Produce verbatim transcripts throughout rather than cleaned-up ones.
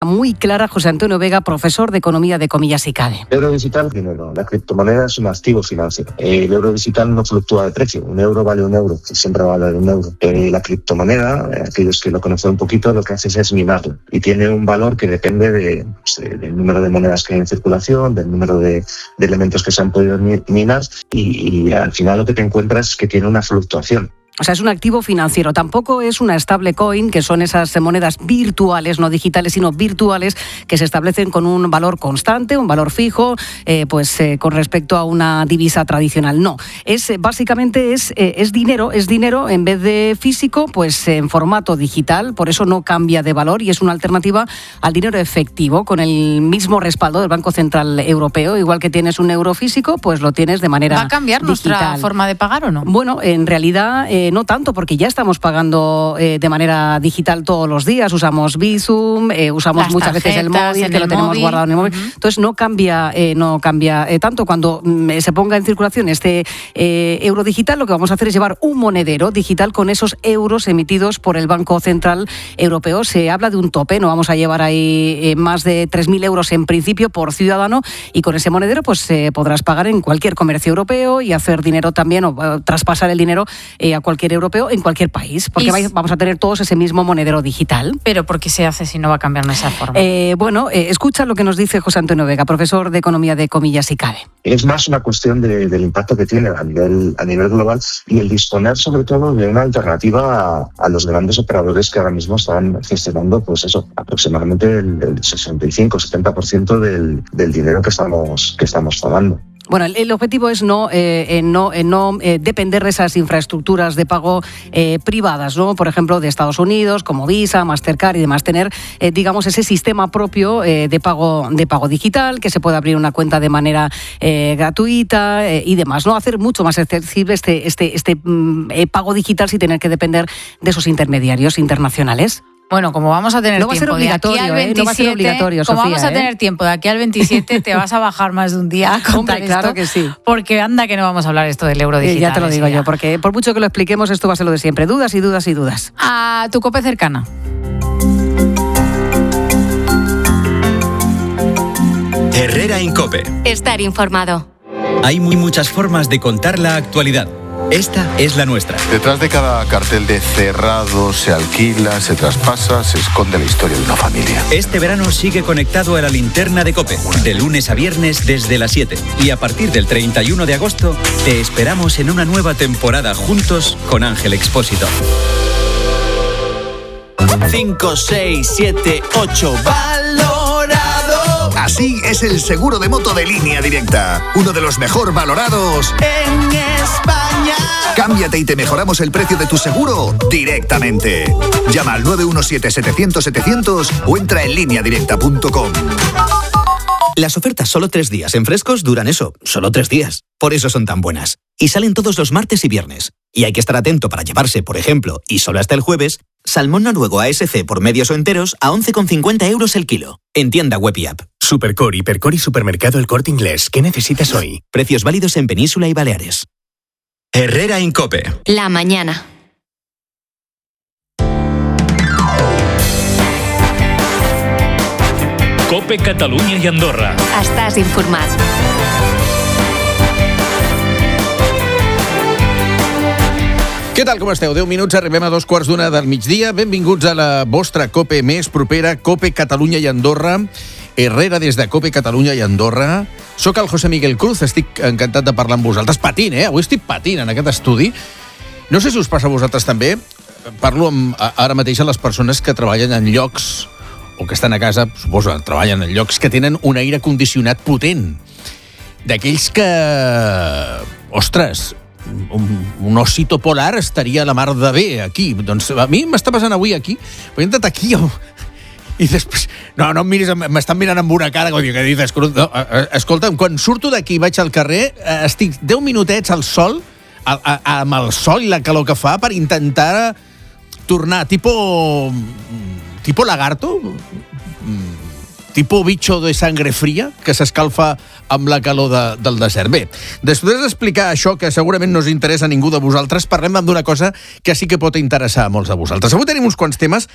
muy clara José Antonio Vega, profesor de Economía de Comillas y CADE. El euro digital, dinero. La criptomoneda es un activo financiero. El euro digital no fluctúa de precio. Un euro vale un euro, siempre va a valer un euro. Eh, la criptomoneda, eh, aquellos que lo conocen un poquito, lo que hace es minarlo. Y tiene un valor que depende de, pues, del número de monedas que hay en circulación, del número de, de elementos que se han podido minar, y, y al final lo que te encuentras es que tiene una fluctuación. O sea, es un activo financiero. Tampoco es una stablecoin, que son esas monedas virtuales, no digitales, sino virtuales, que se establecen con un valor constante, un valor fijo, eh, pues eh, con respecto a una divisa tradicional. No, es eh, básicamente es, eh, es dinero, es dinero en vez de físico, pues en formato digital. Por eso no cambia de valor y es una alternativa al dinero efectivo, con el mismo respaldo del Banco Central Europeo. Igual que tienes un euro físico, pues lo tienes de manera digital. ¿Va a cambiar nuestra forma de pagar o no? Bueno, en realidad Eh, no tanto, porque ya estamos pagando eh, de manera digital todos los días. Usamos Bizum, eh, usamos Las muchas veces el móvil, que el lo tenemos móvil. guardado en el móvil. Uh-huh. Entonces no cambia, eh, no cambia eh, tanto. Cuando mm, se ponga en circulación este eh, euro digital, lo que vamos a hacer es llevar un monedero digital con esos euros emitidos por el Banco Central Europeo. Se habla de un tope, no vamos a llevar ahí eh, más de tres mil euros en principio por ciudadano, y con ese monedero pues eh, podrás pagar en cualquier comercio europeo y hacer dinero también, o uh, traspasar el dinero eh, a cualquier europeo en cualquier país, porque y... vamos a tener todos ese mismo monedero digital. ¿Pero por qué se hace si no va a cambiar de esa forma? Eh, bueno, eh, escucha lo que nos dice José Antonio Vega, profesor de Economía de Comillas y CADE. Es más una cuestión de, del impacto que tiene a nivel, a nivel global, y el disponer sobre todo de una alternativa a, a los grandes operadores que ahora mismo están gestionando, pues eso, aproximadamente el, el sesenta y cinco a setenta por ciento del, del dinero que estamos, que estamos pagando. Bueno, el, el objetivo es no, eh, no, eh, no eh, depender de esas infraestructuras de pago eh, privadas, ¿no? Por ejemplo, de Estados Unidos, como Visa, Mastercard y demás. Tener, eh, digamos, ese sistema propio eh, de pago de pago digital, que se pueda abrir una cuenta de manera eh, gratuita eh, y demás, ¿no? Hacer mucho más accesible este, este, este mm, eh, pago digital sin tener que depender de esos intermediarios internacionales. Bueno, como vamos a tener no tiempo va a ser obligatorio, de aquí al veintisiete, ¿eh? No va a ser obligatorio, como Sofía, vamos a tener ¿eh? tiempo de aquí al veintisiete, te vas a bajar más de un día a contar. Hombre, claro esto, que sí. Porque anda que no vamos a hablar esto del euro digital. Sí, ya te lo digo ya. yo, porque por mucho que lo expliquemos, esto va a ser lo de siempre. Dudas y dudas y dudas. A tu COPE cercana. Herrera en COPE. Estar informado. Hay muy muchas formas de contar la actualidad. Esta es la nuestra. Detrás de cada cartel de cerrado, se alquila, se traspasa, se esconde la historia de una familia. Este verano sigue conectado a la linterna de COPE, de lunes a viernes desde las siete. Y a partir del treinta y uno de agosto, te esperamos en una nueva temporada juntos con Ángel Expósito. cinco, seis, siete, ocho, valorado. Así es el seguro de moto de Línea Directa, uno de los mejor valorados en España. Cámbiate y te mejoramos el precio de tu seguro directamente. Llama al nueve uno siete, setecientos, setecientos o entra en línea directa punto com. Las ofertas solo tres días en Frescos duran eso, solo tres días. Por eso son tan buenas. Y salen todos los martes y viernes. Y hay que estar atento para llevarse, por ejemplo, y solo hasta el jueves, salmón noruego A S C por medios o enteros a once con cincuenta euros el kilo. En tienda web y app. Supercore, Hipercore y Supermercado El Corte Inglés. ¿Qué necesitas hoy? Precios válidos en Península y Baleares. Herrera en COPE. La mañana. COPE Catalunya i Andorra. Estàs informat. Què tal, com esteu? deu minuts, arribem a dos quarts d'una del migdia. Benvinguts a la vostra COPE més propera, COPE Catalunya i Andorra. Herrera des de COPE Catalunya i Andorra. Soc el José Miguel Cruz, estic encantat de parlar amb vosaltres. Patint, eh? Avui estic patint en aquest estudi. No sé si us passa a vosaltres també. Parlo amb, ara mateix a les persones que treballen en llocs o que estan a casa, suposo, treballen en llocs que tenen un aire condicionat potent. D'aquells que... Ostres... Un, un osito polar estaria a la mar de bé aquí. Doncs a mi m'està passant avui aquí. He entrat aquí i després... No, no em miris, m'estan mirant amb una cara que dius, no, escolta'm, quan surto d'aquí i vaig al carrer, estic deu minutets al sol, a, a, amb el sol i la calor que fa, per intentar tornar tipo... tipo lagarto, tipo bicho de sangre fria, que s'escalfa amb la calor de, del desert. Bé, després d'explicar això, que segurament no us interessa a ningú de vosaltres, parlem d'una cosa que sí que pot interessar a molts de vosaltres. Avui tenim uns quants temes.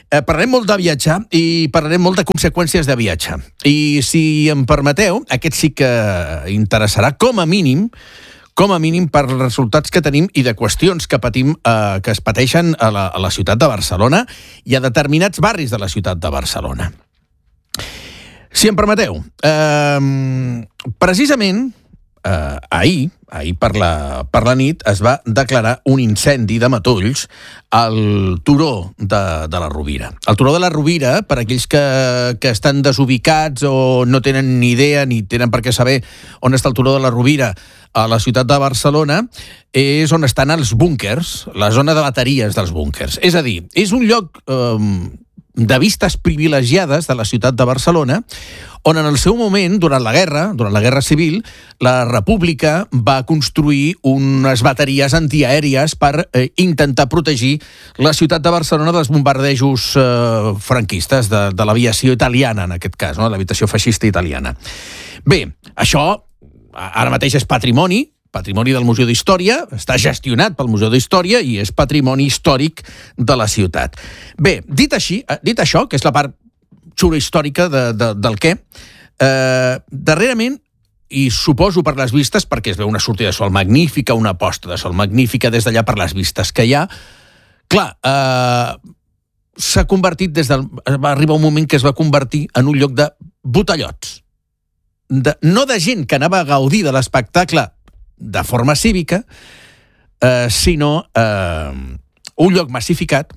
eh, parlarem molt de viatjar i parlarem molt de conseqüències de viatjar. I si em permeteu, aquest sí que interessarà com a mínim com a mínim per resultats que tenim i de qüestions que patim, eh, que es pateixen a la, a la ciutat de Barcelona i a determinats barris de la ciutat de Barcelona. Si em permeteu, eh, precisament eh, ahir, ahir per la, per la nit, es va declarar un incendi de matolls al turó de, de la Rovira. El turó de la Rovira, per aquells que, que estan desubicats o no tenen ni idea ni tenen per què saber on està el turó de la Rovira a la ciutat de Barcelona, és on estan els búnkers, la zona de bateries dels búnkers. És a dir, és un lloc eh, de vistes privilegiades de la ciutat de Barcelona, on en el seu moment, durant la guerra, durant la guerra civil, la República va construir unes bateries antiaèries per eh, intentar protegir la ciutat de Barcelona dels bombardejos eh, franquistes, de, de l'aviació italiana, en aquest cas, no? L'aviació feixista italiana. Bé, això ara mateix és patrimoni, patrimoni del Museu d'Història, està gestionat pel Museu d'Història i és patrimoni històric de la ciutat. Bé, dit així, dit això, que és la part xula històrica de, de, del què, eh, darrerament, i suposo per les vistes, perquè es veu una sortida de sol magnífica, una posta de sol magnífica des d'allà per les vistes que hi ha, clar, eh, s'ha convertit des del... va arribar un moment que es va convertir en un lloc de botellots. De, no de gent que anava a gaudir de l'espectacle de forma cívica, eh, sinó eh, un lloc massificat,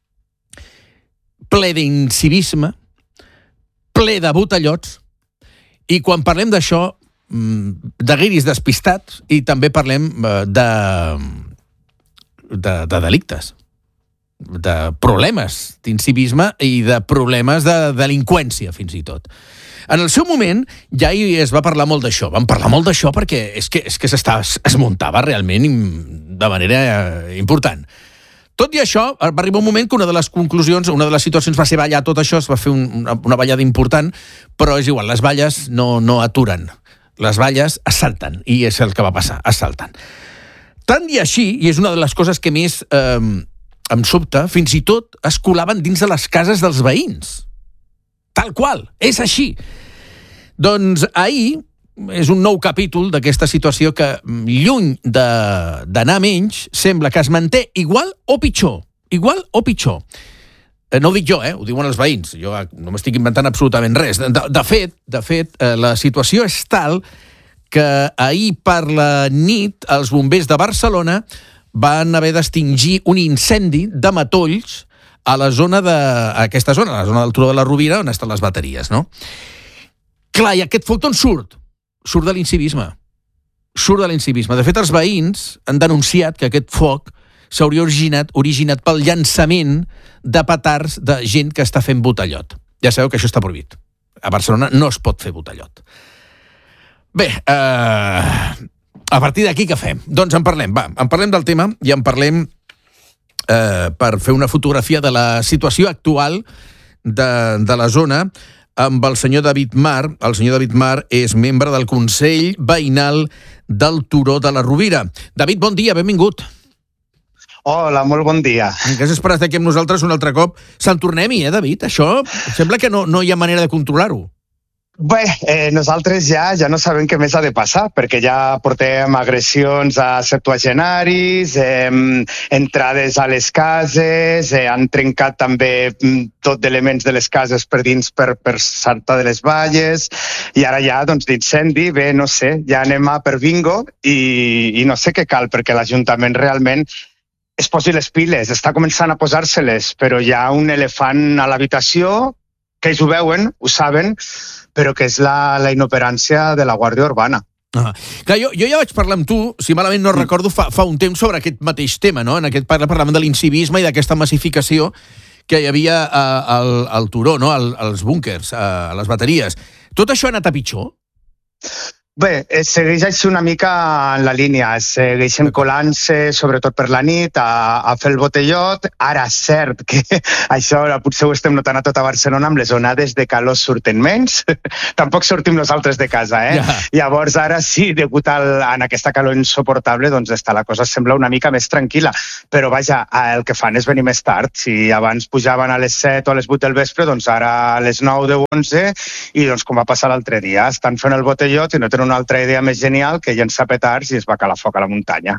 ple d'incivisme, ple de botellots, i quan parlem d'això, de guiris despistats, i també parlem de, de, de delictes, de problemes d'incivisme i de problemes de delinqüència, fins i tot. En el seu moment ja hi es va parlar molt d'això. Vam parlar molt d'això perquè és que, és que es muntava realment de manera important. Tot i això, va arribar un moment que una de les conclusions, una de les situacions va ser ballar tot això, es va fer un, una, una ballada important, però és igual, les balles no, no aturen. Les balles es salten, i és el que va passar, es salten. Tant i així, i és una de les coses que més eh, em sobta, fins i tot es colaven dins de les cases dels veïns. Tal qual, és així. Doncs ahir és un nou capítol d'aquesta situació que, lluny d'anar menys, sembla que es manté igual o pitjor. Igual o pitjor. Eh, no ho dic jo, eh? Ho diuen els veïns. Jo no m'estic inventant absolutament res. De, de fet, de fet eh, la situació és tal que ahir per la nit els bombers de Barcelona van haver d'extingir un incendi de matolls a la zona de... a aquesta zona, a la zona del turó de la Rovira, on estan les bateries, no? Clar, i aquest foc d'on surt? Surt de l'incivisme. Surt de l'incivisme. De fet, els veïns han denunciat que aquest foc s'hauria originat, originat pel llançament de petards de gent que està fent botellot. Ja sabeu que això està prohibit. A Barcelona no es pot fer botellot. Bé, eh, a partir d'aquí què fem? Doncs en parlem, va, en parlem del tema i en parlem eh, per fer una fotografia de la situació actual de, de la zona amb el senyor David Mar. El senyor David Mar és membre del Consell Veïnal del Turó de la Rovira. David, bon dia, benvingut. Hola, molt bon dia. Gràcies per estar aquí amb nosaltres un altre cop. Se'n tornem-hi, eh, David? Això sembla que no, no hi ha manera de controlar-ho. Bé, eh, nosaltres ja ja no sabem què més ha de passar, perquè ja portem agressions a septuagenaris, eh, entrades a les cases, eh, han trencat també tot d'elements de les cases per dins per, per Santa de les Valles, i ara ja, doncs, d'incendi, bé, no sé, ja anem a per bingo i, i no sé què cal, perquè l'Ajuntament realment es posi les piles, està començant a posar-se-les, però hi ha un elefant a l'habitació, que ells ho veuen, ho saben, però que és la, la inoperància de la Guàrdia Urbana. Ah. Clar, jo, jo ja vaig parlar amb tu, si malament no recordo, fa, fa un temps sobre aquest mateix tema, no? En aquest parla, parlàvem de l'incivisme i d'aquesta massificació que hi havia a, al, al turó, no? Al, als búnkers, a, a les bateries. Tot això ha anat a pitjor? Bé, segueix així una mica en la línia, segueixen colant-se, sobretot per la nit, a, a fer el botellot. Ara, cert que això potser ho estem notant a tota Barcelona, amb les onades de calor surten menys. Tampoc sortim nosaltres de casa, eh? Ja. Llavors, ara sí, degut al, a aquesta calor insuportable, doncs està, la cosa sembla una mica més tranquil·la. Però vaja, el que fan és venir més tard. Si abans pujaven a les set o a les vuit del vespre, doncs ara a les nou, deu, onze, i doncs com va passar l'altre dia, estan fent el botellot i no tenen una altra idea més genial que llençar petards i es va calar foc a la muntanya.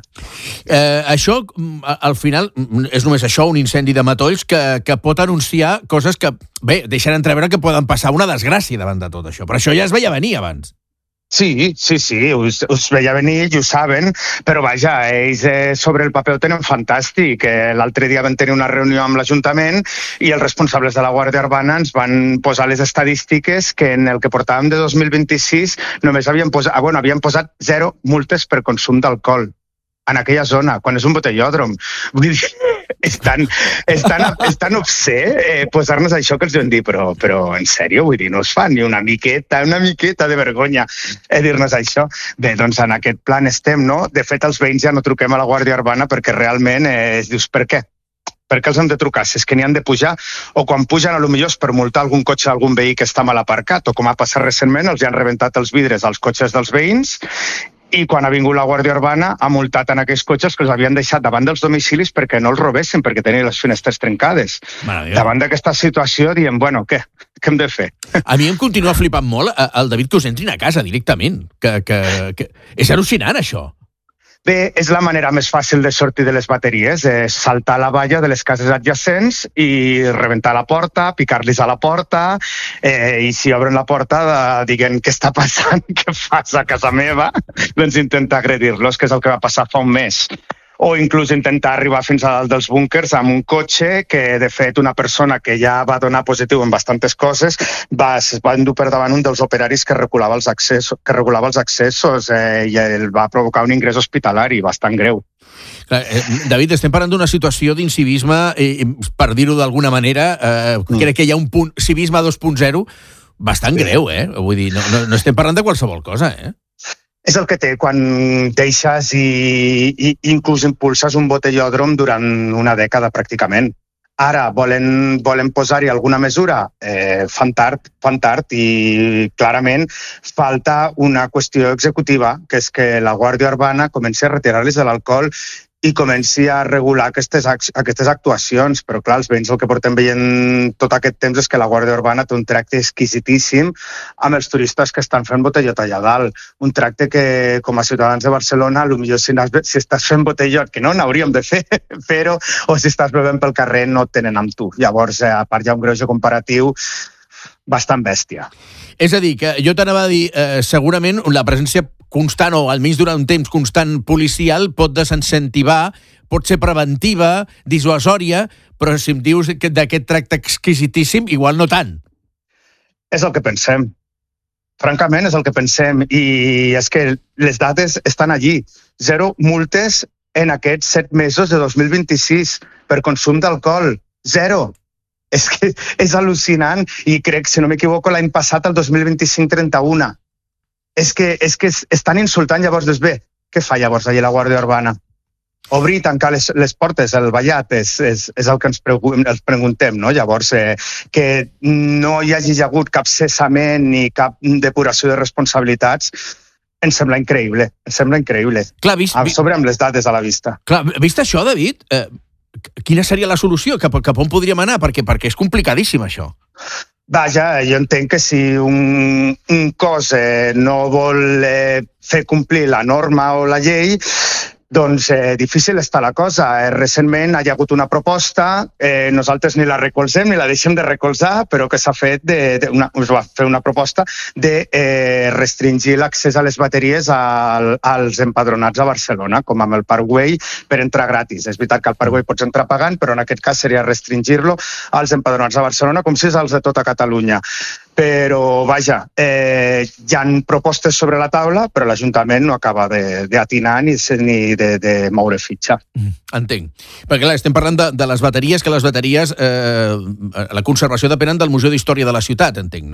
Eh, això, al final, és només això, un incendi de matolls que, que pot anunciar coses que, bé, deixen entreveure que poden passar una desgràcia davant de tot això. Però això ja es veia venir abans. Sí, sí, sí, us, us veia venir i ho saben, però vaja, ells eh, sobre el paper ho tenen fantàstic. Eh, L'altre dia van tenir una reunió amb l'Ajuntament i els responsables de la Guàrdia Urbana ens van posar les estadístiques que en el que portàvem de dos mil vint-i-sis només havien posat, ah, bueno, havien posat zero multes per consum d'alcohol en aquella zona, quan és un botellòdrom. Vull dir, és tan, és tan, és tan obscè eh, posar-nos això que els vam dir, però, però en sèrio, vull dir, no es fa ni una miqueta, una miqueta de vergonya eh, dir-nos això. Bé, doncs en aquest plan estem, no? De fet, els veïns ja no truquem a la Guàrdia Urbana perquè realment eh, es dius, per què? Per què els hem de trucar? Si és que n'hi han de pujar, o quan pugen, a lo millor és per multar algun cotxe d'algun veí que està mal aparcat, o com ha passat recentment, els hi han rebentat els vidres als cotxes dels veïns, i quan ha vingut la Guàrdia Urbana ha multat en aquells cotxes que els havien deixat davant dels domicilis perquè no els robessin, perquè tenien les finestres trencades. Davant d'aquesta situació diem, bueno, què? Què hem de fer? A mi em continua flipant molt el David que us entrin a casa directament. Que, que, que... És al·lucinant, això. Bé, és la manera més fàcil de sortir de les bateries, és saltar la valla de les cases adjacents i rebentar la porta, picar-los a la porta, eh, i si obren la porta diguen què està passant, què fas a casa meva, doncs intenta agredir-los, que és el que va passar fa un mes. O inclús intentar arribar fins a dalt dels búnkers amb un cotxe que, de fet, una persona que ja va donar positiu en bastantes coses va, es va endur per davant un dels operaris que regulava els accessos, que regulava els accessos eh, i el va provocar un ingrés hospitalari bastant greu. Clar, eh, David, estem parlant d'una situació d'incivisme, eh, per dir-ho d'alguna manera, eh, mm. crec que hi ha un punt, civisme dos punt zero bastant sí. greu, eh? Vull dir, no, no, no estem parlant de qualsevol cosa, eh? És el que té quan deixes i, i inclús impulses un botellòdrom durant una dècada pràcticament. Ara volen, volen posar-hi alguna mesura, eh, fan tard, fan tard i clarament falta una qüestió executiva, que és que la Guàrdia Urbana comenci a retirar-los de l'alcohol i comenci a regular aquestes, aquestes actuacions. Però clar, els veïns el que portem veient tot aquest temps és que la Guàrdia Urbana té un tracte exquisitíssim amb els turistes que estan fent botellot allà dalt. Un tracte que, com a ciutadans de Barcelona, potser si, si estàs fent botellot, que no n'hauríem de fer, però, o si estàs bevent pel carrer, no et tenen amb tu. Llavors, a part hi ha un greuge comparatiu bastant bèstia. És a dir, que jo t'anava a dir, eh, segurament la presència constant, o almenys durant un temps constant policial, pot desincentivar, pot ser preventiva, dissuasòria, però si em dius que d'aquest tracte exquisitíssim, igual no tant. És el que pensem. Francament, és el que pensem. I és que les dades estan allí. Zero multes en aquests set mesos de dos mil vint-i-sis per consum d'alcohol. Zero. És que és al·lucinant i crec, si no m'equivoco, l'any passat, el dos mil vint-i-cinc, trenta-una. És que, és que estan insultant, llavors, doncs bé, què fa llavors allà la Guàrdia Urbana? Obrir i tancar les, les portes, el ballat, és, és, és el que ens, pregun ens preguntem, no? Llavors, eh, que no hi hagi hagut cap cessament ni cap depuració de responsabilitats, ens sembla increïble, ens sembla increïble. Clar, vist, a sobre amb les dades a la vista. Clar, vist això, David, eh, quina seria la solució? Cap, cap on podríem anar? Perquè, perquè és complicadíssim, això. Vaja, jo entenc que si un, un cos eh, no vol eh, fer complir la norma o la llei, doncs eh, difícil està la cosa. Eh, recentment hi ha hagut una proposta, eh, nosaltres ni la recolzem ni la deixem de recolzar, però que s'ha fet de, de una, us va fer una proposta de eh, restringir l'accés a les bateries al, als empadronats a Barcelona, com amb el Parkway, per entrar gratis. És veritat que al Parkway pots entrar pagant, però en aquest cas seria restringir-lo als empadronats a Barcelona, com si és als de tota Catalunya. Però, vaja, eh, hi ha propostes sobre la taula, però l'Ajuntament no acaba d'atinar ni, ni de, de moure fitxa. Mm, entenc. Perquè, clar, estem parlant de, de les bateries, que les bateries, eh, la conservació depenen del Museu d'Història de la Ciutat, entenc, no?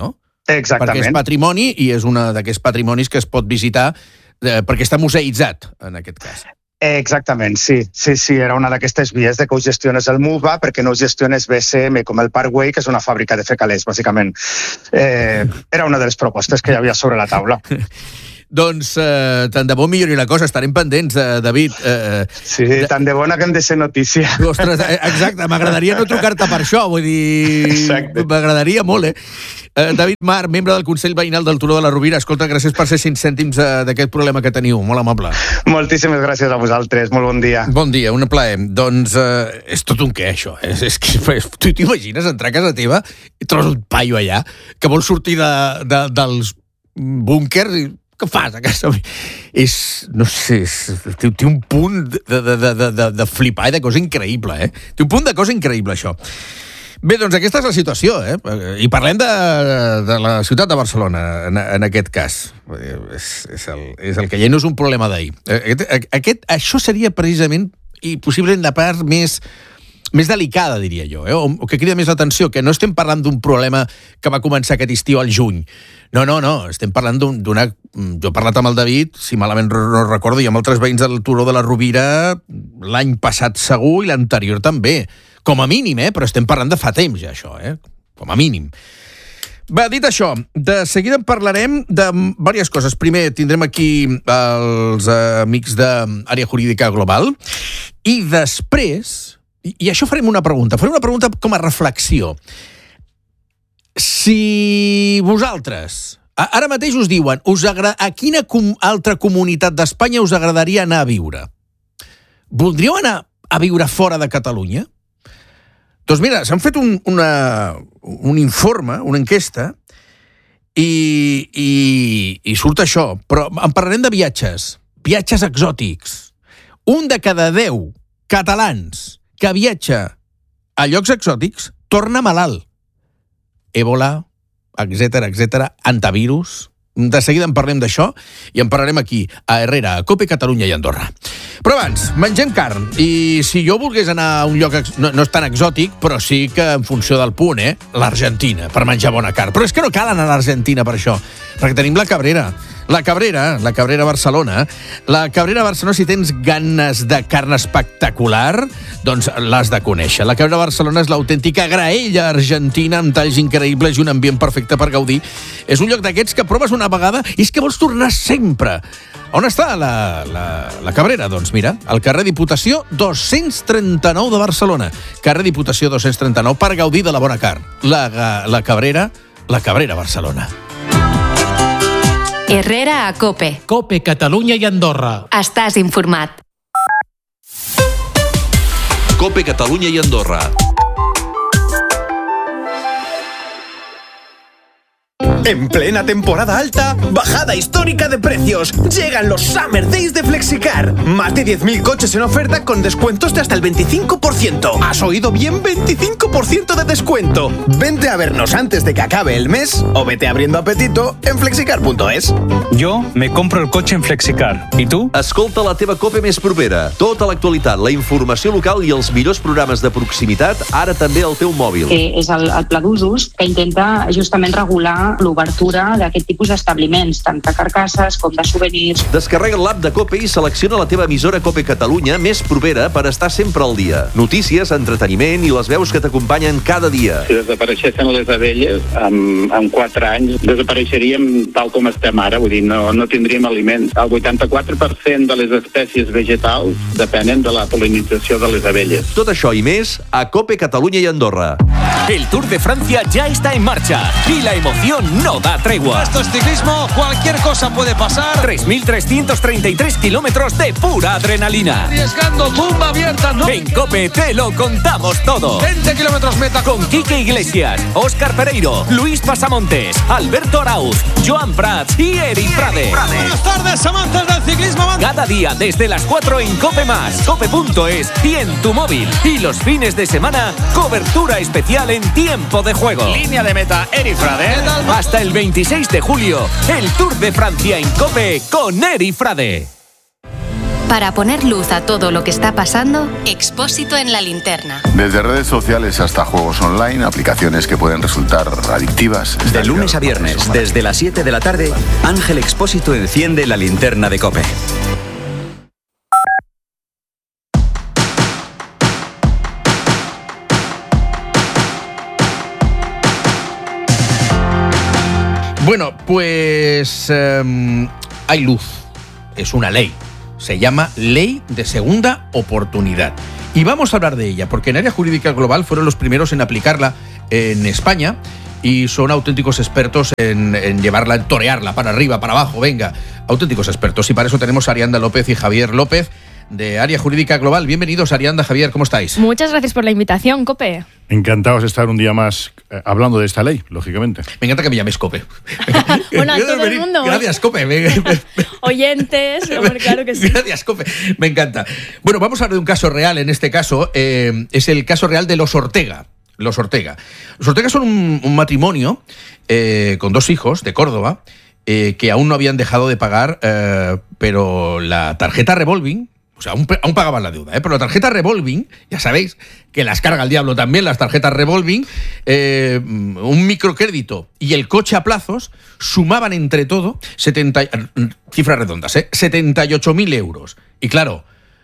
Exactament. Perquè és patrimoni i és una d'aquests patrimonis que es pot visitar eh, perquè està museïtzat, en aquest cas. Exactament, sí. Sí, sí, era una d'aquestes vies de que ho gestiones el MUVA perquè no ho gestiones B C M com el Parkway, que és una fàbrica de fer calés, bàsicament. Eh, era una de les propostes que hi havia sobre la taula. Doncs eh, tant de bo millori la cosa, estarem pendents, eh, David. Eh, sí, de... tant de bona que hem de ser notícia. Ostres, exacte, m'agradaria no trucar-te per això, vull dir... M'agradaria molt, eh? eh? David Mar, membre del Consell Veïnal del Turó de la Rovira, escolta, gràcies per ser cinc cèntims eh, d'aquest problema que teniu, molt amable. Moltíssimes gràcies a vosaltres, molt bon dia. Bon dia, un plaer. Doncs eh, és tot un què, això. És, és que, tu t'imagines entrar a casa teva i trobes un paio allà que vol sortir de, de, dels búnkers i què fas a casa? És, no sé, és, té, té un punt de, de, de, de, de flipar i de cosa increïble, eh? Té un punt de cosa increïble, això. Bé, doncs aquesta és la situació, eh? I parlem de, de la ciutat de Barcelona, en, en aquest cas. És, és, el, és el que ja no és un problema d'ahir. Aquest, aquest, això seria precisament, i possiblement la part més... més delicada, diria jo, eh? o que crida més l'atenció, que no estem parlant d'un problema que va començar aquest estiu al juny. No, no, no, estem parlant d'una... Jo he parlat amb el David, si malament no recordo, i amb altres veïns del Turó de la Rovira l'any passat segur i l'anterior també. Com a mínim, eh? Però estem parlant de fa temps ja, això, eh? Com a mínim. Va, dit això, de seguida en parlarem de diverses coses. Primer, tindrem aquí els amics d'Àrea Jurídica Global i després... I això farem una pregunta, farem una pregunta com a reflexió. Si vosaltres, ara mateix us diuen, us agrada, a quina com, altra comunitat d'Espanya us agradaria anar a viure? Voldríeu anar a viure fora de Catalunya? Doncs mira, s'han fet un, una, un informe, una enquesta, i, i, i surt això, però en parlarem de viatges, viatges exòtics. Un de cada deu catalans que viatja a llocs exòtics torna malalt. Ébola, etcètera, etcètera, antivirus... De seguida en parlem d'això i en parlarem aquí, a Herrera, a COPE, Catalunya i Andorra. Però abans, mengem carn. I si jo volgués anar a un lloc, no, no és tan exòtic, però sí que en funció del punt, eh? L'Argentina, per menjar bona carn. Però és que no cal anar a l'Argentina per això, perquè tenim la Cabrera. La Cabrera, la Cabrera Barcelona. La Cabrera Barcelona, si tens ganes de carn espectacular, doncs l'has de conèixer. La Cabrera Barcelona és l'autèntica graella argentina amb talls increïbles i un ambient perfecte per gaudir. És un lloc d'aquests que proves una vegada i és que vols tornar sempre. On està la, la, la Cabrera? Doncs mira, al carrer Diputació dos-cents trenta-nou de Barcelona. Carrer Diputació dos-cents trenta-nou per gaudir de la bona carn. La, la Cabrera, la Cabrera Barcelona. Herrera a COPE. COPE, Catalunya i Andorra. Estàs informat. COPE, Catalunya i Andorra. En plena temporada alta, bajada histórica de precios. Llegan los Summer Days de Flexicar. Más de diez mil coches en oferta con descuentos de hasta el veinticinco por ciento. ¿Has oído bien? veinticinco por ciento de descuento. Vente a vernos antes de que acabe el mes o vete abriendo apetito en flexicar punto es. Jo me compro el cotxe en Flexicar. I tu? Escolta la teva COPE més propera. Tota l'actualitat, la informació local i els millors programes de proximitat, ara també al teu mòbil. Eh, és el, el pla d'usos que intenta justament regular l'obertura d'aquest tipus d'establiments, tant de carcasses com de souvenirs. Descarrega l'app de COPE i selecciona la teva emissora COPE Catalunya més propera per estar sempre al dia. Notícies, entreteniment i les veus que t'acompanyen cada dia. Si desapareixessin les abelles, en, en quatre anys desapareixeríem tal com estem ara, vull dir, no, no tindríem aliments. El vuitanta-quatre per cent de les espècies vegetals depenen de la polinització de les abelles. Tot això i més a COPE Catalunya i Andorra. El Tour de Francia ya está en marcha y la emoción no da tregua. Esto es ciclismo, cualquier cosa puede pasar. tres mil trescientos treinta y tres kilómetros de pura adrenalina. Arriesgando, tumba abierta, ¿no? En COPE te lo contamos todo. veinte kilómetros meta. Con Quique Iglesias, Óscar Pereiro, Luis Pasamontes, Alberto Arauz, Joan Prats y Eric Frade. Buenas tardes, amantes del ciclismo. Cada día desde las cuatro en COPE más, cope punto es y en tu móvil. Y los fines de semana, cobertura especial en tiempo de juego. Línea de meta, Eric Frade. Hasta el veintiséis de julio, el Tour de Francia en COPE con Eri Frade. Para poner luz a todo lo que está pasando, Expósito en la linterna. Desde redes sociales hasta juegos online, aplicaciones que pueden resultar adictivas. De lunes a viernes, desde las siete de la tarde, Ángel Expósito enciende la linterna de COPE. Bueno, pues eh, hay luz. Es una ley. Se llama Ley de Segunda Oportunidad. Y vamos a hablar de ella, porque en Área Jurídica Global fueron los primeros en aplicarla en España y son auténticos expertos en, en llevarla, en torearla para arriba, para abajo, venga, auténticos expertos. Y para eso tenemos a Arianda López y Javier López de Área Jurídica Global. Bienvenidos, Arianda, Javier, ¿cómo estáis? Muchas gracias por la invitación, COPE. Encantados de estar un día más eh, hablando de esta ley, lógicamente. Me encanta que me llames COPE. Bueno, a todo el mundo. Gracias, COPE. Oyentes, hombre, claro que sí. Gracias, COPE. Me encanta. Bueno, vamos a hablar de un caso real en este caso. Eh, es el caso real de los Ortega. Los Ortega. Los Ortega son un, un matrimonio eh, con dos hijos de Córdoba eh, que aún no habían dejado de pagar, eh, pero la tarjeta revolving. O sea, aún, aún pagaban la deuda, ¿eh? Pero la tarjeta revolving, ya sabéis que las carga el diablo también, las tarjetas revolving, eh, un microcrédito y el coche a plazos sumaban entre todo, setenta, cifras redondas, ¿eh? setenta y ocho mil euros. Y claro,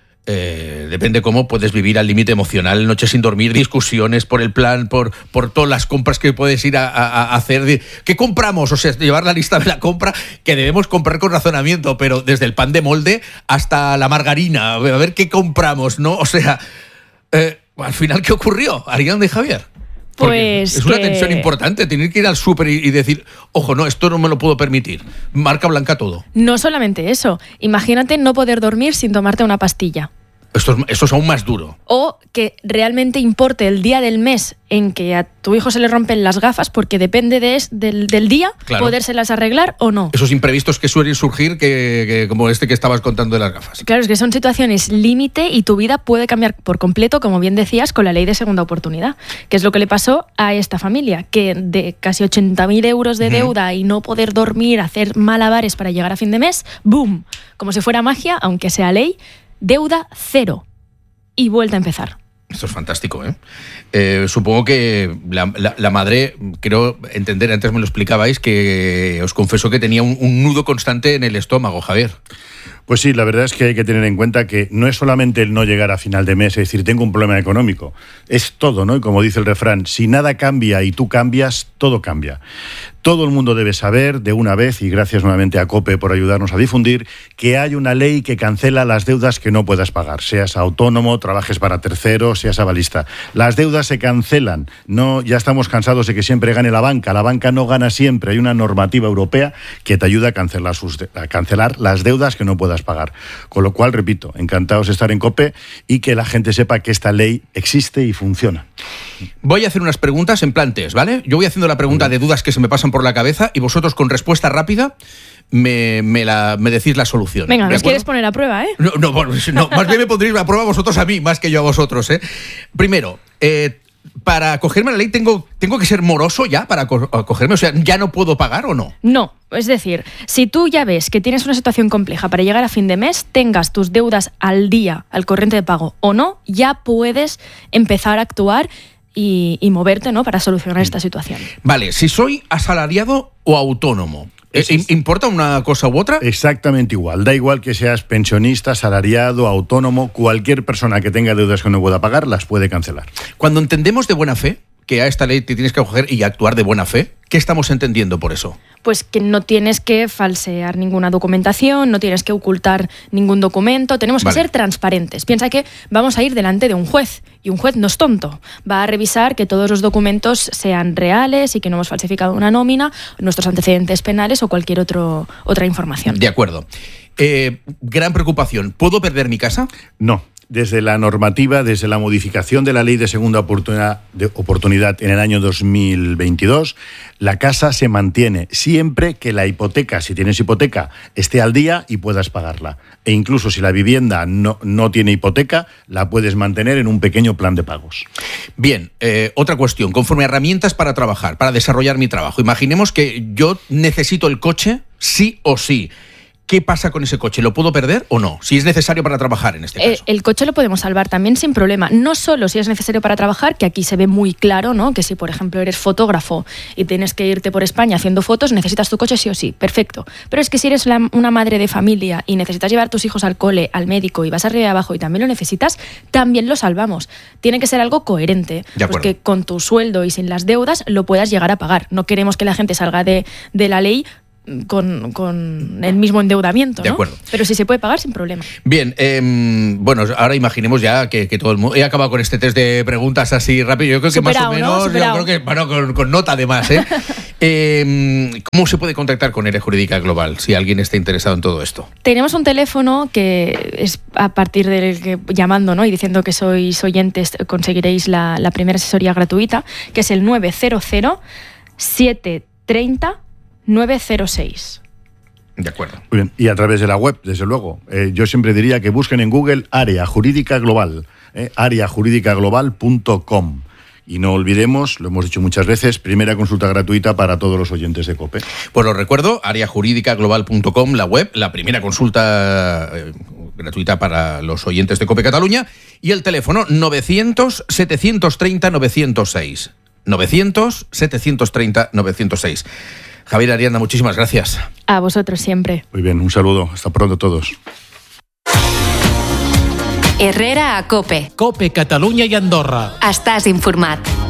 eh, depende cómo puedes vivir al límite emocional, noches sin dormir, discusiones por el plan, por, por todas las compras que puedes ir a, a, a hacer. ¿Qué compramos? O sea, llevar la lista de la compra que debemos comprar con razonamiento, pero desde el pan de molde hasta la margarina, a ver qué compramos, ¿no? O sea, eh, al final, ¿qué ocurrió, Arianda y Javier? Porque pues es una que... tensión importante, tener que ir al súper y, y decir, ojo, no, esto no me lo puedo permitir. Marca blanca todo. No solamente eso, imagínate no poder dormir sin tomarte una pastilla. Esto es, esto es aún más duro. O que realmente importe el día del mes en que a tu hijo se le rompen las gafas, porque depende de es, del, del día claro. podérselas arreglar o no. Esos imprevistos que suelen surgir, que, que como este que estabas contando de las gafas. Claro, es que son situaciones límite y tu vida puede cambiar por completo, como bien decías, con la ley de segunda oportunidad, que es lo que le pasó a esta familia, que de casi ochenta mil euros de deuda uh-huh. y no poder dormir, hacer malabares para llegar a fin de mes, ¡boom! Como si fuera magia, aunque sea ley, deuda cero. Y vuelta a empezar. Esto es fantástico, ¿eh? eh supongo que la, la, la madre, creo entender, antes me lo explicabais, que os confieso que tenía un, un nudo constante en el estómago, Javier. Pues sí, la verdad es que hay que tener en cuenta que no es solamente el no llegar a final de mes, es decir, tengo un problema económico. Es todo, ¿no? Y como dice el refrán, si nada cambia y tú cambias, todo cambia. Todo el mundo debe saber de una vez, y gracias nuevamente a COPE por ayudarnos a difundir, que hay una ley que cancela las deudas que no puedas pagar. Seas autónomo, trabajes para terceros, seas avalista. Las deudas se cancelan. No, ya estamos cansados de que siempre gane la banca. La banca no gana siempre. Hay una normativa europea que te ayuda a cancelar, sus, a cancelar las deudas que no puedas pagar. Con lo cual, repito, encantados de estar en COPE y que la gente sepa que esta ley existe y funciona. Voy a hacer unas preguntas en plan test, ¿vale? Yo voy haciendo la pregunta de dudas que se me pasan por la cabeza y vosotros con respuesta rápida me, me, la, me decís la solución. Venga, nos quieres poner a prueba, ¿eh? No, no, no, más bien me pondréis a prueba vosotros a mí, más que yo a vosotros, ¿eh? Primero, eh, para acogerme a la ley tengo, tengo que ser moroso ya para acogerme, o sea, ¿ya no puedo pagar o no? No, es decir, si tú ya ves que tienes una situación compleja para llegar a fin de mes, tengas tus deudas al día, al corriente de pago o no, ya puedes empezar a actuar y, y moverte, ¿no?, para solucionar esta situación. Vale, si soy asalariado o autónomo, ¿importa una cosa u otra? Exactamente igual. Da igual que seas pensionista, asalariado, autónomo, cualquier persona que tenga deudas que no pueda pagar las puede cancelar. Cuando entendemos de buena fe que a esta ley te tienes que acoger y actuar de buena fe, ¿qué estamos entendiendo por eso? Pues que no tienes que falsear ninguna documentación, no tienes que ocultar ningún documento, tenemos vale. que ser transparentes. Piensa que vamos a ir delante de un juez y un juez no es tonto. Va a revisar que todos los documentos sean reales y que no hemos falsificado una nómina, nuestros antecedentes penales o cualquier otro, otra información. De acuerdo. Eh, gran preocupación. ¿Puedo perder mi casa? No. Desde la normativa, desde la modificación de la Ley de Segunda Oportunidad, de oportunidad en el año dos mil veintidós, la casa se mantiene siempre que la hipoteca, si tienes hipoteca, esté al día y puedas pagarla. E incluso si la vivienda no, no tiene hipoteca, la puedes mantener en un pequeño plan de pagos. Bien, eh, otra cuestión. Conforme a herramientas para trabajar, para desarrollar mi trabajo. Imaginemos que yo necesito el coche sí o sí. ¿qué pasa con ese coche? ¿Lo puedo perder o no? Si es necesario para trabajar en este caso. Eh, el coche lo podemos salvar también sin problema. No solo si es necesario para trabajar, que aquí se ve muy claro, ¿no? Que si, por ejemplo, eres fotógrafo y tienes que irte por España haciendo fotos, necesitas tu coche sí o sí. Perfecto. Pero es que si eres la, una madre de familia y necesitas llevar a tus hijos al cole, al médico y vas arriba y abajo y también lo necesitas, también lo salvamos. Tiene que ser algo coherente. De acuerdo. Pues que con tu sueldo y sin las deudas lo puedas llegar a pagar. No queremos que la gente salga de, de la ley Con, con el mismo endeudamiento, ¿no? De acuerdo. Pero si se puede pagar sin problema. Bien, eh, bueno, ahora imaginemos ya que, que todo el mundo... He acabado con este test de preguntas así rápido. Yo creo que Superado, más o ¿no? menos... Superado. Yo creo que, bueno, con, con nota además, ¿eh? eh, ¿Cómo se puede contactar con Ere Jurídica Global si alguien está interesado en todo esto? Tenemos un teléfono que es a partir del que llamando, ¿no? Y diciendo que sois oyentes conseguiréis la, la primera asesoría gratuita, que es el nueve cero cero, siete tres cero, nueve cero seis. De acuerdo. Muy bien. Y a través de la web, desde luego. Eh, yo siempre diría que busquen en Google Área Jurídica Global, eh, área jurídica global punto com. Y no olvidemos, lo hemos dicho muchas veces, primera consulta gratuita para todos los oyentes de COPE. Pues lo recuerdo, área jurídica global punto com, la web, la primera consulta eh, gratuita para los oyentes de COPE Cataluña, y el teléfono novecientos, setecientos treinta, novecientos seis. novecientos, setecientos treinta, novecientos seis. Javier Arianda, muchísimas gracias. A vosotros siempre. Muy bien, un saludo. Hasta pronto todos. Herrera a COPE. COPE Catalunya i Andorra. Estàs informat.